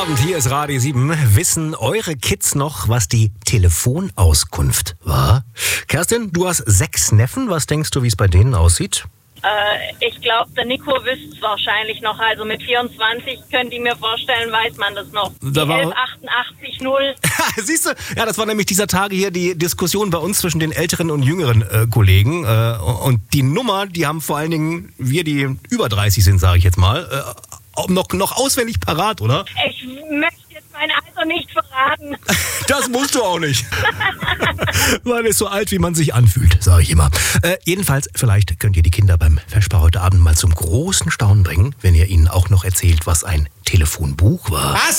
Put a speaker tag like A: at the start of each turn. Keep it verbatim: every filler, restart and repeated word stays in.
A: Abend, hier ist Radio sieben. Wissen eure Kids noch, was die Telefonauskunft war? Kerstin, du hast sechs Neffen. Was denkst du, wie es bei denen aussieht?
B: Äh, ich glaube, der Nico wüsste es wahrscheinlich noch. Also mit vierundzwanzig könnt ihr mir vorstellen, weiß man das noch.
A: Da war-
B: elf achtundachtzig null.
A: Siehst du? Ja, das war nämlich dieser Tage hier die Diskussion bei uns zwischen den älteren und jüngeren äh, Kollegen. Äh, und die Nummer, die haben vor allen Dingen wir, die über dreißig sind, sage ich jetzt mal, äh, auch noch, noch auswendig parat, oder?
B: Ich möchte jetzt mein Alter nicht verraten.
A: Das musst du auch nicht. Man ist so alt, wie man sich anfühlt, sage ich immer. Äh, jedenfalls, vielleicht könnt ihr die Kinder beim Vesper heute Abend mal zum großen Staunen bringen, wenn ihr ihnen auch noch erzählt, was ein Telefonbuch war. Was?